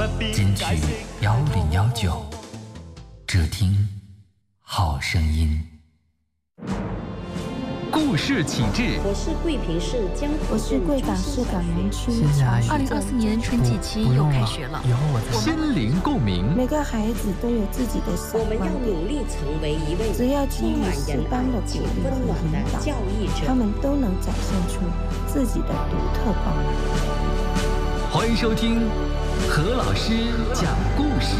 金曲1019，只听好声音。 故事启智， 我是桂平市江口镇， 我是桂港市港南区。 2024年春季期又开学了， 心灵共鸣。 每个孩子都有自己的闪我们要光点， 努力成为一位只要给予适当的鼓励和引导， 教育者， 他们都能展现出自己的独特光芒。 欢迎收听何老师讲故事。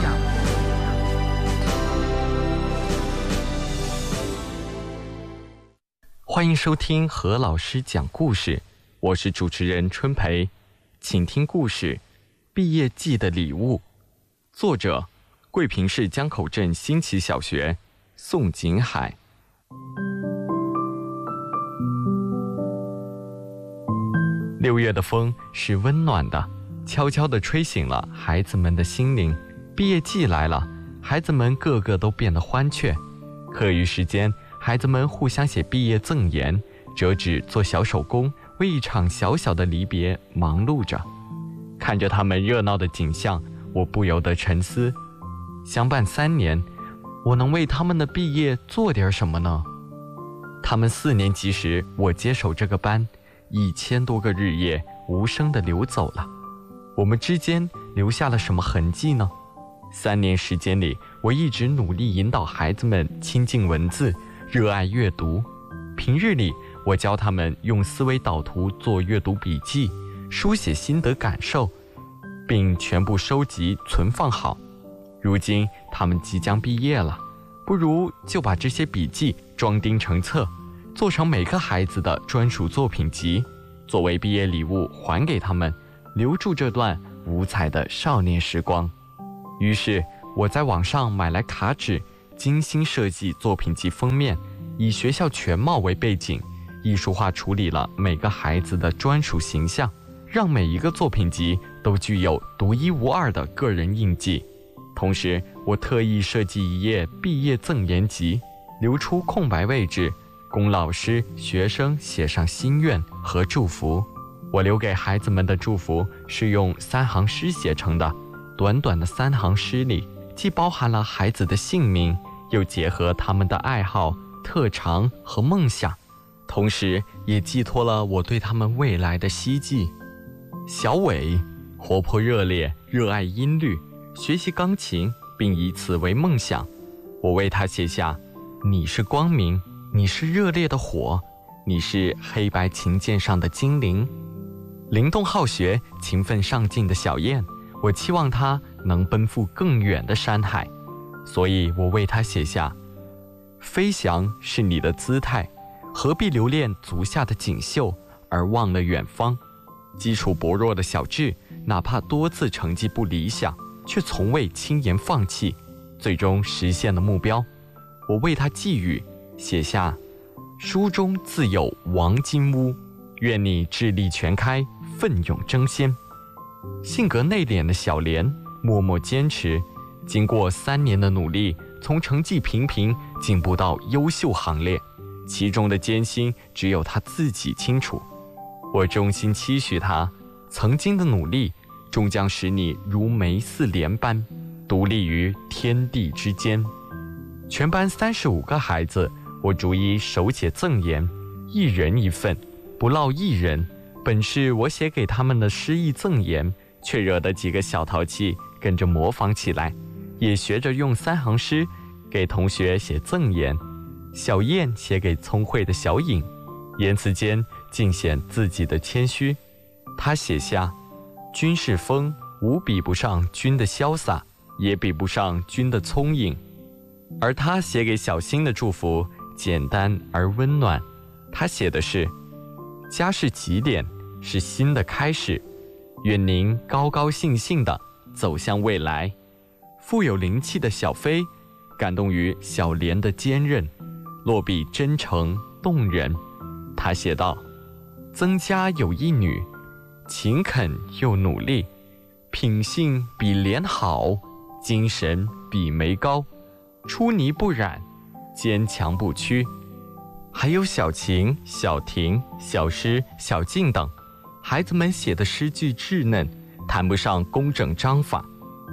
欢迎收听何老师讲故事，我是主持人春培，请听故事《毕业季的礼物》，作者桂平市江口镇新奇小学，宋景海。6月的风是温暖的，悄悄地吹醒了孩子们的心灵。毕业季来了，孩子们个个都变得欢雀。课余时间，孩子们互相写毕业赠言，折纸做小手工，为一场小小的离别忙碌着。看着他们热闹的景象，我不由得沉思，相伴3年，我能为他们的毕业做点什么呢？他们4年级时，我接手这个班，1000多个日夜无声地流走了，我们之间留下了什么痕迹呢？3年时间里，我一直努力引导孩子们亲近文字，热爱阅读。平日里，我教他们用思维导图做阅读笔记，书写心得感受，并全部收集存放好。如今他们即将毕业了，不如就把这些笔记装订成册，做成每个孩子的专属作品集，作为毕业礼物还给他们，留住这段五彩的少年时光。于是我在网上买来卡纸，精心设计作品集封面，以学校全貌为背景，艺术化处理了每个孩子的专属形象，让每一个作品集都具有独一无二的个人印记。同时，我特意设计一页毕业赠言集，留出空白位置，供老师、学生写上心愿和祝福。我留给孩子们的祝福是用3行诗写成的，短短的3行诗里，既包含了孩子的姓名，又结合他们的爱好、特长和梦想，同时也寄托了我对他们未来的希冀。小伟活泼热烈，热爱音律，学习钢琴，并以此为梦想。我为他写下：你是光明，你是热烈的火，你是黑白琴键上的精灵。灵动好学、勤奋上进的小燕，我期望他能奔赴更远的山海，所以我为他写下：飞翔是你的姿态，何必留恋足下的锦绣，而忘了远方。基础薄弱的小智，哪怕多次成绩不理想，却从未轻言放弃，最终实现了目标。我为他寄语，写下：书中自有王金屋，愿你智力全开，奋勇争先。性格内敛的小莲默默坚持，经过3年的努力，从成绩平平进步到优秀行列，其中的艰辛只有他自己清楚。我衷心期许他，曾经的努力终将使你如梅似莲般独立于天地之间。全班35个孩子，我逐一手写赠言，1人1份，不落1人。本是我写给他们的诗意赠言，却惹得几个小淘气跟着模仿起来，也学着用3行诗给同学写赠言。小燕写给聪慧的小颖，言辞间尽显自己的谦虚。他写下：君是风，无比不上君的潇洒，也比不上君的聪颖。而他写给小新的祝福简单而温暖，他写的是：家是起点，是新的开始，愿您高高兴兴地走向未来。富有灵气的小飞感动于小莲的坚韧，落笔真诚动人。他写道：曾家有一女，勤恳又努力，品性比莲好，精神比梅高，出泥不染，坚强不屈。还有小晴、小婷、小诗、小静等，孩子们写的诗句稚嫩，谈不上工整章法，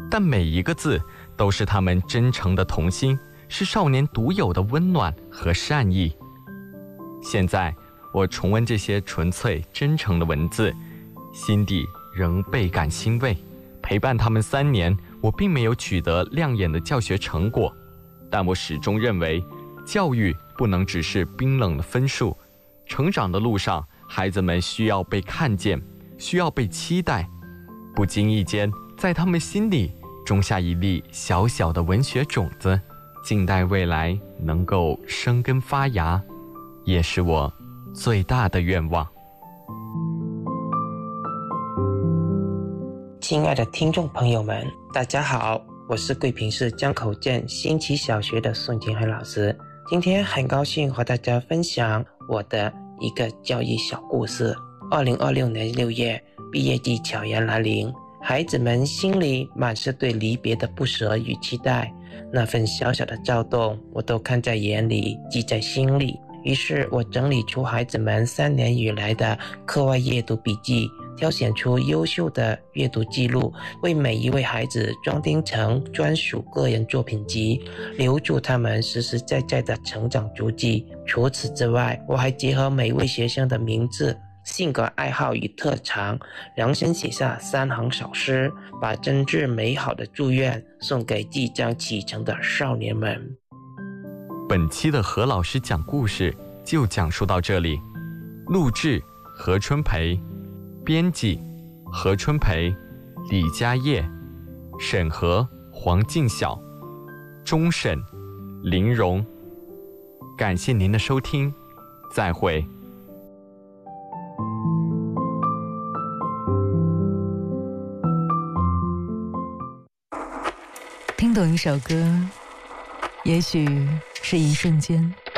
但每一个字都是他们真诚的童心，是少年独有的温暖和善意。现在我重温这些纯粹真诚的文字，心底仍倍感欣慰。陪伴他们3年，我并没有取得亮眼的教学成果，但我始终认为，教育不能只是冰冷的分数。成长的路上，孩子们需要被看见，需要被期待。不经意间，在他们心里种下一粒小小的文学种子，静待未来能够生根发芽，也是我最大的愿望。 亲爱的听众朋友们，大家好，我是贵平市江口镇新奇小学的孙金海老师。今天很高兴和大家分享我的一个教育小故事。2026年6月，毕业季悄然来临，孩子们心里满是对离别的不舍与期待，那份小小的躁动我都看在眼里，记在心里。于是我整理出孩子们3年以来的课外阅读笔记，挑选出优秀的阅读记录，为每一位孩子装订成专属个人作品集，留住他们实实在在的成长足迹。除此之外，我还结合每位学生的名字、性格、爱好与特长，量身写下3行小诗，把真挚美好的祝愿送给即将启程的少年们。 本期的何老师讲故事就讲述到这里。录制何春培，编辑何春培、李佳业，审核黄静晓，终审林荣。感谢您的收听，再会。 听懂一首歌，也许是一瞬间，